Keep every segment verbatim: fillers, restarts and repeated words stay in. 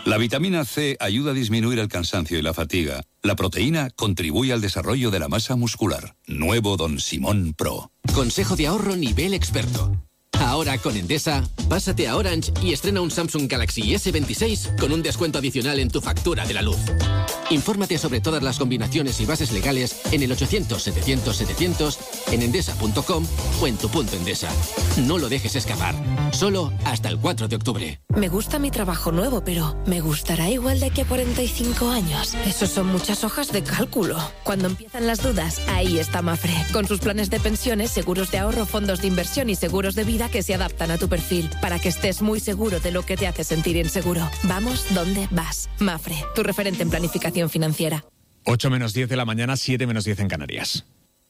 La vitamina C ayuda a disminuir el cansancio y la fatiga. La proteína contribuye al desarrollo de la masa muscular. Nuevo Don Simón Pro. Consejo de ahorro nivel experto. Ahora con Endesa, pásate a Orange y estrena un Samsung Galaxy ese veintiséis con un descuento adicional en tu factura de la luz. Infórmate sobre todas las combinaciones y bases legales en el ochocientos setecientos setecientos, en endesa punto com o en tu punto Endesa. No lo dejes escapar. Solo hasta el cuatro de octubre. Me gusta mi trabajo nuevo, pero ¿me gustará igual de aquí a cuarenta y cinco años? Eso son muchas hojas de cálculo. Cuando empiezan las dudas, ahí está Mafre. Con sus planes de pensiones, seguros de ahorro, fondos de inversión y seguros de vida que se adaptan a tu perfil para que estés muy seguro de lo que te hace sentir inseguro. Vamos donde vas. Mafre, tu referente en planificación financiera. ocho menos diez de la mañana, siete menos diez en Canarias.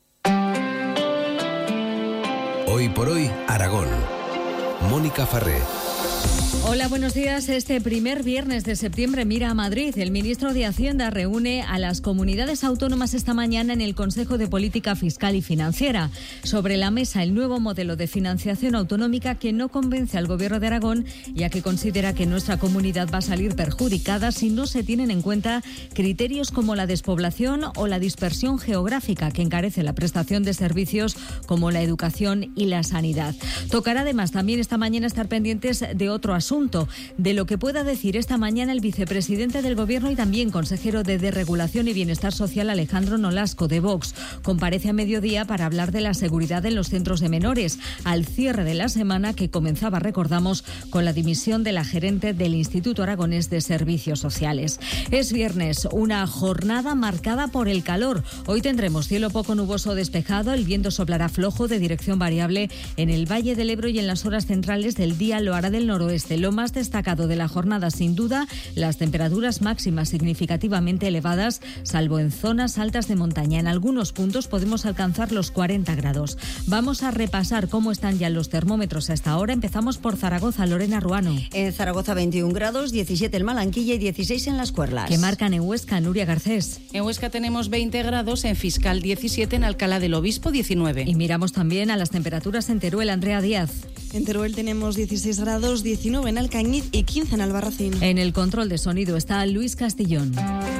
Hoy por hoy, Aragón. Mónica Farré. Hola, buenos días. Este primer viernes de septiembre mira a Madrid. El ministro de Hacienda reúne a las comunidades autónomas esta mañana en el Consejo de Política Fiscal y Financiera. Sobre la mesa, el nuevo modelo de financiación autonómica que no convence al Gobierno de Aragón, ya que considera que nuestra comunidad va a salir perjudicada si no se tienen en cuenta criterios como la despoblación o la dispersión geográfica, que encarece la prestación de servicios como la educación y la sanidad. Tocará además también esta mañana estar pendientes de otro asunto, de lo que pueda decir esta mañana el vicepresidente del Gobierno y también consejero de Desregulación y Bienestar Social, Alejandro Nolasco, de Vox. Comparece a mediodía para hablar de la seguridad en los centros de menores, al cierre de la semana que comenzaba, recordamos, con la dimisión de la gerente del Instituto Aragonés de Servicios Sociales. Es viernes, una jornada marcada por el calor. Hoy tendremos cielo poco nuboso o despejado, el viento soplará flojo de dirección variable en el Valle del Ebro y en las horas centrales del día lo hará del noroeste. Lo más destacado de la jornada, sin duda, las temperaturas máximas significativamente elevadas, salvo en zonas altas de montaña. En algunos puntos podemos alcanzar los cuarenta grados. Vamos a repasar cómo están ya los termómetros hasta ahora. Empezamos por Zaragoza. Lorena Ruano. En Zaragoza veintiún grados, diecisiete en Malanquilla y dieciséis en Las Cuerlas. ¿Qué marcan en Huesca? Nuria Garcés. En Huesca tenemos veinte grados, en Fiscal diecisiete, en Alcalá del Obispo diecinueve. Y miramos también a las temperaturas en Teruel. Andrea Díaz. En Teruel tenemos dieciséis grados, diecinueve en Alcañiz y quince en Albarracín. En el control de sonido está Luis Castillón.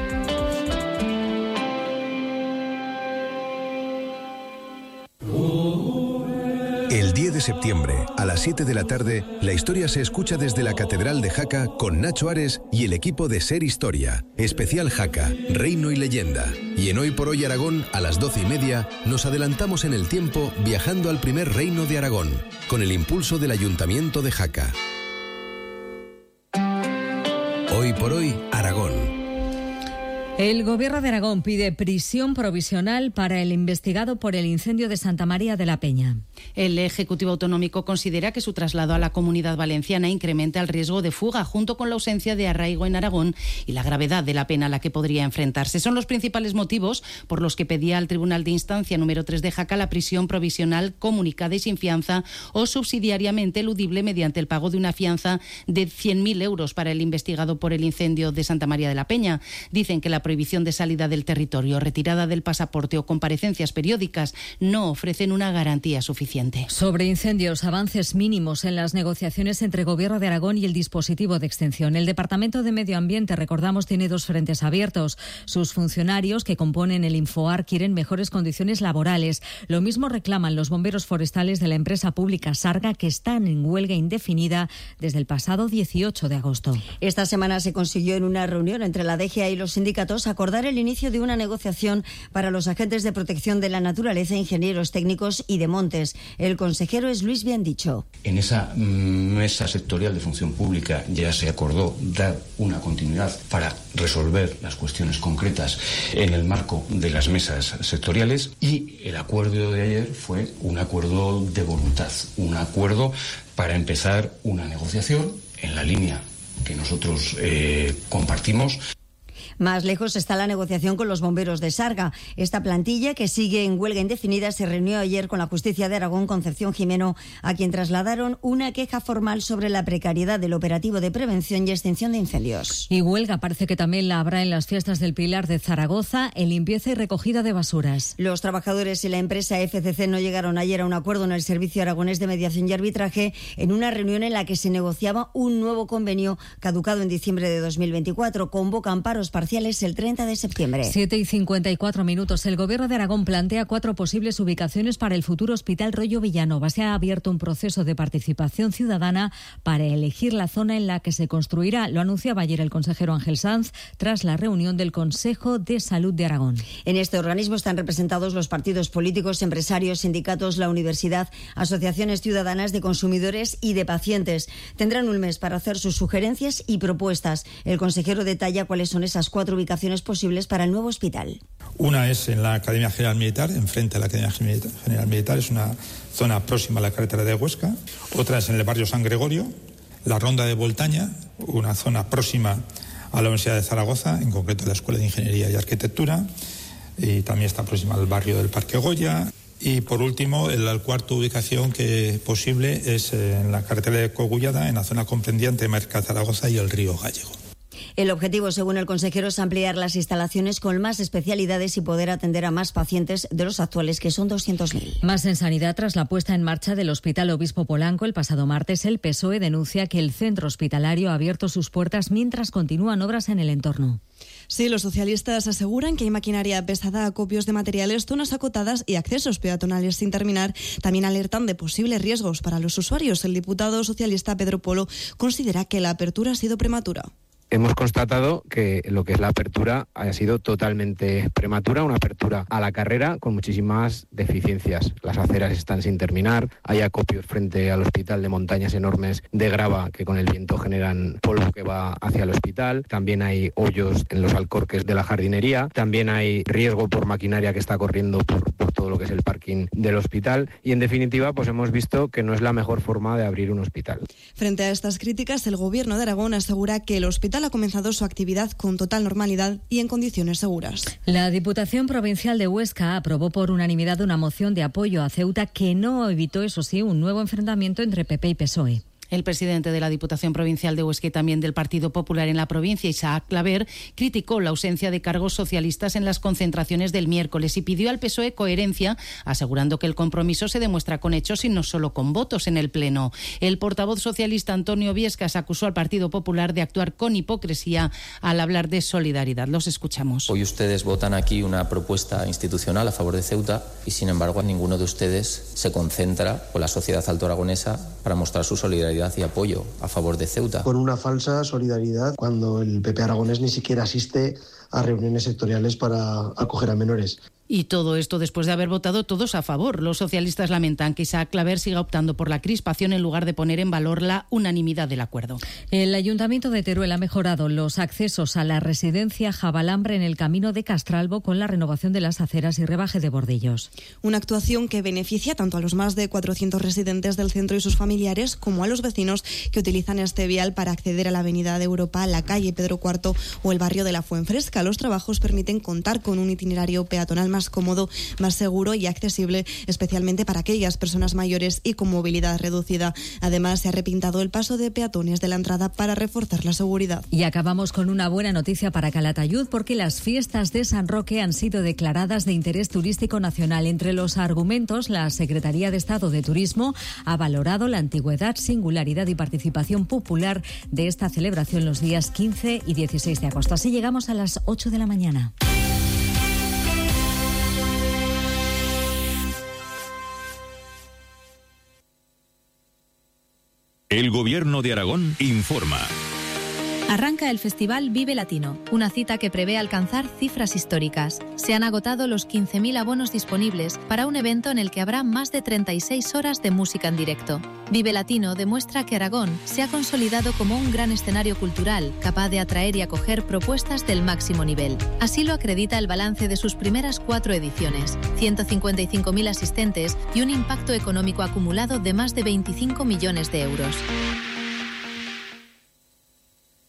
El diez de septiembre, a las siete de la tarde, la historia se escucha desde la Catedral de Jaca con Nacho Ares y el equipo de Ser Historia. Especial Jaca, Reino y Leyenda. Y en Hoy por Hoy Aragón, a las doce y media, nos adelantamos en el tiempo viajando al primer reino de Aragón, con el impulso del Ayuntamiento de Jaca. Hoy por Hoy, Aragón. El Gobierno de Aragón pide prisión provisional para el investigado por el incendio de Santa María de la Peña. El Ejecutivo Autonómico considera que su traslado a la Comunidad Valenciana incrementa el riesgo de fuga, junto con la ausencia de arraigo en Aragón y la gravedad de la pena a la que podría enfrentarse. Son los principales motivos por los que pedía al Tribunal de Instancia número tres de Jaca la prisión provisional comunicada y sin fianza o subsidiariamente eludible mediante el pago de una fianza de cien mil euros para el investigado por el incendio de Santa María de la Peña. Dicen que la prohibición de salida del territorio, retirada del pasaporte o comparecencias periódicas no ofrecen una garantía suficiente. Sobre incendios, avances mínimos en las negociaciones entre Gobierno de Aragón y el dispositivo de extinción. El Departamento de Medio Ambiente, recordamos, tiene dos frentes abiertos. Sus funcionarios, que componen el Infoar, quieren mejores condiciones laborales. Lo mismo reclaman los bomberos forestales de la empresa pública Sarga, que están en huelga indefinida desde el pasado dieciocho de agosto. Esta semana se consiguió en una reunión entre la D G A y los sindicatos acordar el inicio de una negociación para los agentes de protección de la naturaleza, ingenieros técnicos y de montes. El consejero es Luis Biendicho. En esa mesa sectorial de función pública ya se acordó dar una continuidad para resolver las cuestiones concretas en el marco de las mesas sectoriales, y el acuerdo de ayer fue un acuerdo de voluntad, un acuerdo para empezar una negociación en la línea que nosotros eh, compartimos. Más lejos está la negociación con los bomberos de Sarga. Esta plantilla, que sigue en huelga indefinida, se reunió ayer con la Justicia de Aragón, Concepción Jimeno, a quien trasladaron una queja formal sobre la precariedad del operativo de prevención y extinción de incendios. Y huelga parece que también la habrá en las fiestas del Pilar de Zaragoza, en limpieza y recogida de basuras. Los trabajadores y la empresa F C C no llegaron ayer a un acuerdo en el Servicio Aragonés de Mediación y Arbitraje en una reunión en la que se negociaba un nuevo convenio caducado en diciembre de dos mil veinticuatro. Convocan paros parciales el treinta de septiembre. siete y cincuenta y cuatro minutos. El Gobierno de Aragón plantea cuatro posibles ubicaciones para el futuro Hospital Rollo Villanova. Se ha abierto un proceso de participación ciudadana para elegir la zona en la que se construirá. Lo anunciaba ayer el consejero Ángel Sanz tras la reunión del Consejo de Salud de Aragón. En este organismo están representados los partidos políticos, empresarios, sindicatos, la universidad, asociaciones ciudadanas de consumidores y de pacientes. Tendrán un mes para hacer sus sugerencias y propuestas. El consejero detalla cuáles son esas cuatro ubicaciones posibles para el nuevo hospital. Una es en la Academia General Militar, enfrente a la Academia General Militar, es una zona próxima a la carretera de Huesca. Otra es en el barrio San Gregorio, la Ronda de Voltaña, una zona próxima a la Universidad de Zaragoza, en concreto la Escuela de Ingeniería y Arquitectura, y también está próxima al barrio del Parque Goya. Y por último, la cuarta ubicación que posible es en la carretera de Cogullada, en la zona comprendiente entre Merca Zaragoza y el río Gallego. El objetivo, según el consejero, es ampliar las instalaciones con más especialidades y poder atender a más pacientes de los actuales, que son doscientos mil. Más en sanidad. Tras la puesta en marcha del Hospital Obispo Polanco el pasado martes, el P S O E denuncia que el centro hospitalario ha abierto sus puertas mientras continúan obras en el entorno. Sí, los socialistas aseguran que hay maquinaria pesada, acopios de materiales, zonas acotadas y accesos peatonales sin terminar. También alertan de posibles riesgos para los usuarios. El diputado socialista Pedro Polo considera que la apertura ha sido prematura. Hemos constatado que lo que es la apertura ha sido totalmente prematura, una apertura a la carrera con muchísimas deficiencias. Las aceras están sin terminar, hay acopios frente al hospital de montañas enormes de grava que con el viento generan polvo que va hacia el hospital. También hay hoyos en los alcorques de la jardinería. También hay riesgo por maquinaria que está corriendo por, por todo lo que es el parking del hospital. Y en definitiva, pues hemos visto que no es la mejor forma de abrir un hospital. Frente a estas críticas, el Gobierno de Aragón asegura que el hospital ha comenzado su actividad con total normalidad y en condiciones seguras. La Diputación Provincial de Huesca aprobó por unanimidad una moción de apoyo a Ceuta que no evitó, eso sí, un nuevo enfrentamiento entre P P y P S O E. El presidente de la Diputación Provincial de Huesca y también del Partido Popular en la provincia, Isaac Claver, criticó la ausencia de cargos socialistas en las concentraciones del miércoles y pidió al P S O E coherencia, asegurando que el compromiso se demuestra con hechos y no solo con votos en el Pleno. El portavoz socialista Antonio Viescas acusó al Partido Popular de actuar con hipocresía al hablar de solidaridad. Los escuchamos. Hoy ustedes votan aquí una propuesta institucional a favor de Ceuta y, sin embargo, ninguno de ustedes se concentra con la sociedad altoaragonesa para mostrar su solidaridad y apoyo a favor de Ceuta. Con una falsa solidaridad cuando el P P aragonés ni siquiera asiste a reuniones sectoriales para acoger a menores. Y todo esto después de haber votado todos a favor. Los socialistas lamentan que Isaac Claver siga optando por la crispación en lugar de poner en valor la unanimidad del acuerdo. El Ayuntamiento de Teruel ha mejorado los accesos a la residencia Jabalambre en el camino de Castralbo con la renovación de las aceras y rebaje de bordillos. Una actuación que beneficia tanto a los más de cuatrocientos residentes del centro y sus familiares como a los vecinos que utilizan este vial para acceder a la Avenida de Europa, la calle Pedro cuarto o el barrio de la Fuenfresca. Los trabajos permiten contar con un itinerario peatonal más más cómodo, más seguro y accesible, especialmente para aquellas personas mayores y con movilidad reducida. Además, se ha repintado el paso de peatones de la entrada para reforzar la seguridad. Y acabamos con una buena noticia para Calatayud, porque las fiestas de San Roque han sido declaradas de interés turístico nacional. Entre los argumentos, la Secretaría de Estado de Turismo ha valorado la antigüedad, singularidad y participación popular de esta celebración los días quince y dieciséis de agosto. Así llegamos a las ocho de la mañana. El Gobierno de Aragón informa. Arranca el Festival Vive Latino, una cita que prevé alcanzar cifras históricas. Se han agotado los quince mil abonos disponibles para un evento en el que habrá más de treinta y seis horas de música en directo. Vive Latino demuestra que Aragón se ha consolidado como un gran escenario cultural, capaz de atraer y acoger propuestas del máximo nivel. Así lo acredita el balance de sus primeras cuatro ediciones, ciento cincuenta y cinco mil asistentes y un impacto económico acumulado de más de veinticinco millones de euros.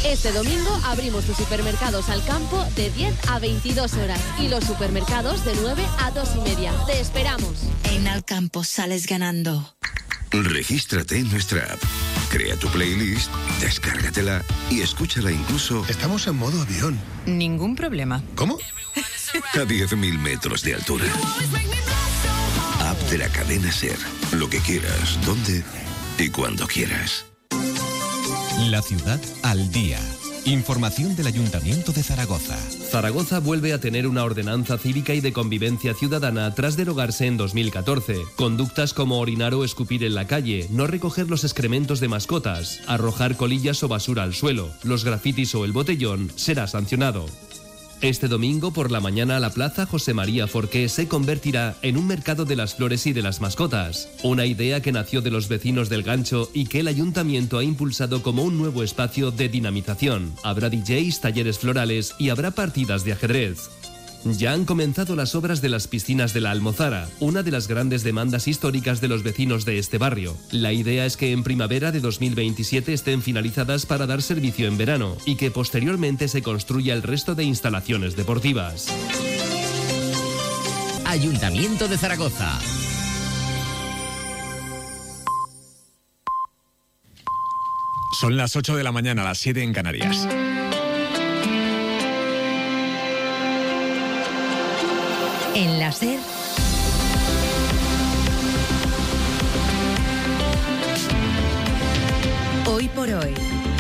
Este domingo abrimos tus supermercados al campo de diez a veintidós horas y los supermercados de nueve a dos y media. Te esperamos. En Alcampo sales ganando. Regístrate en nuestra app. Crea tu playlist, descárgatela y escúchala incluso... Estamos en modo avión. Ningún problema. ¿Cómo? A diez mil metros de altura. App de la cadena SER. Lo que quieras, dónde y cuando quieras. La ciudad al día. Información del Ayuntamiento de Zaragoza. Zaragoza vuelve a tener una ordenanza cívica y de convivencia ciudadana tras derogarse en dos mil catorce. Conductas como orinar o escupir en la calle, no recoger los excrementos de mascotas, arrojar colillas o basura al suelo, los grafitis o el botellón será sancionado. Este domingo por la mañana la Plaza José María Forqué se convertirá en un mercado de las flores y de las mascotas. Una idea que nació de los vecinos del Gancho y que el Ayuntamiento ha impulsado como un nuevo espacio de dinamización. Habrá D Js, talleres florales y habrá partidas de ajedrez. Ya han comenzado las obras de las piscinas de la Almozara, una de las grandes demandas históricas de los vecinos de este barrio. La idea es que en primavera de dos mil veintisiete estén finalizadas para dar servicio en verano y que posteriormente se construya el resto de instalaciones deportivas. Ayuntamiento de Zaragoza. Son las ocho de la mañana, las siete en Canarias. En la SER, hoy por hoy.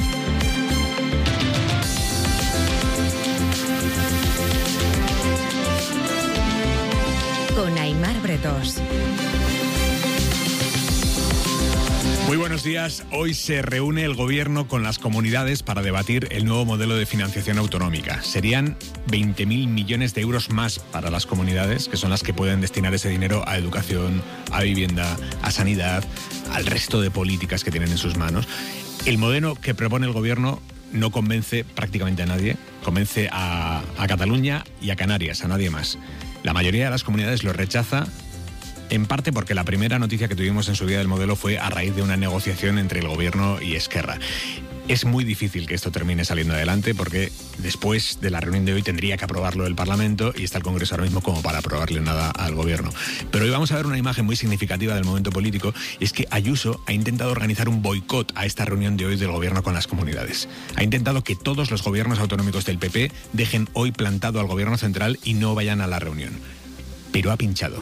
Con Aimar Bretos. Muy buenos días. Hoy se reúne el Gobierno con las comunidades para debatir el nuevo modelo de financiación autonómica. Serían veinte mil millones de euros más para las comunidades, que son las que pueden destinar ese dinero a educación, a vivienda, a sanidad, al resto de políticas que tienen en sus manos. El modelo que propone el Gobierno no convence prácticamente a nadie. Convence a, a Cataluña y a Canarias, a nadie más. La mayoría de las comunidades lo rechaza, en parte porque la primera noticia que tuvimos en su día del modelo fue a raíz de una negociación entre el Gobierno y Esquerra. Es muy difícil que esto termine saliendo adelante porque después de la reunión de hoy tendría que aprobarlo el Parlamento y está el Congreso ahora mismo como para aprobarle nada al Gobierno. Pero hoy vamos a ver una imagen muy significativa del momento político, y es que Ayuso ha intentado organizar un boicot a esta reunión de hoy del Gobierno con las comunidades. Ha intentado que todos los gobiernos autonómicos del P P dejen hoy plantado al Gobierno central y no vayan a la reunión. Pero ha pinchado.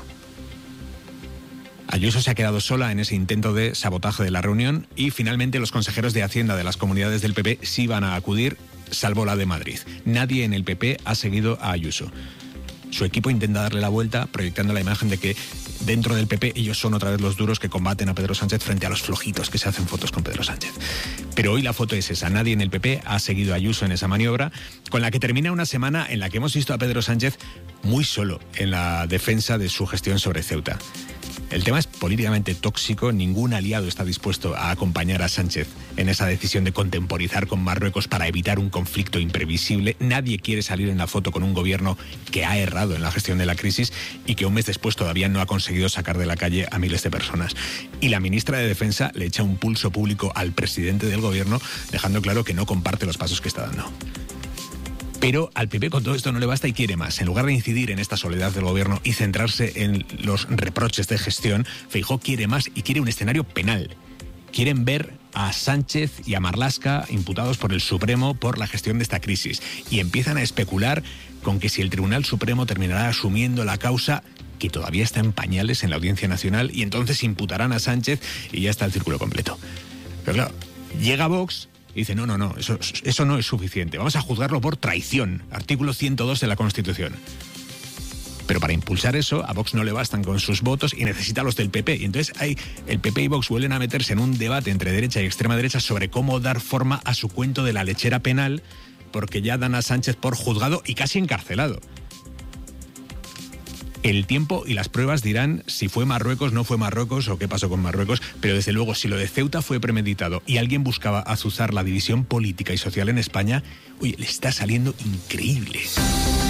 Ayuso se ha quedado sola en ese intento de sabotaje de la reunión y finalmente los consejeros de Hacienda de las comunidades del P P sí van a acudir, salvo la de Madrid. Nadie en el P P ha seguido a Ayuso. Su equipo intenta darle la vuelta, proyectando la imagen de que dentro del P P ellos son otra vez los duros que combaten a Pedro Sánchez frente a los flojitos que se hacen fotos con Pedro Sánchez. Pero hoy la foto es esa. Nadie en el P P ha seguido a Ayuso en esa maniobra, con la que termina una semana en la que hemos visto a Pedro Sánchez muy solo en la defensa de su gestión sobre Ceuta. El tema es políticamente tóxico, ningún aliado está dispuesto a acompañar a Sánchez en esa decisión de contemporizar con Marruecos para evitar un conflicto imprevisible. Nadie quiere salir en la foto con un gobierno que ha errado en la gestión de la crisis y que un mes después todavía no ha conseguido sacar de la calle a miles de personas. Y la ministra de Defensa le echa un pulso público al presidente del gobierno, dejando claro que no comparte los pasos que está dando. Pero al P P con todo esto no le basta y quiere más. En lugar de incidir en esta soledad del gobierno y centrarse en los reproches de gestión, Feijóo quiere más y quiere un escenario penal. Quieren ver a Sánchez y a Marlaska imputados por el Supremo por la gestión de esta crisis. Y empiezan a especular con que si el Tribunal Supremo terminará asumiendo la causa, que todavía está en pañales en la Audiencia Nacional, y entonces imputarán a Sánchez y ya está el círculo completo. Pero claro, llega Vox y dice, no, no, no, eso, eso no es suficiente. Vamos a juzgarlo por traición, artículo ciento dos de la Constitución. Pero para impulsar eso, a Vox no le bastan con sus votos y necesita los del P P. Y entonces hay, el P P y Vox vuelven a meterse en un debate entre derecha y extrema derecha sobre cómo dar forma a su cuento de la lechera penal, porque ya dan a Sánchez por juzgado y casi encarcelado. El tiempo y las pruebas dirán si fue Marruecos, no fue Marruecos o qué pasó con Marruecos, pero desde luego si lo de Ceuta fue premeditado y alguien buscaba azuzar la división política y social en España, oye, le está saliendo increíble.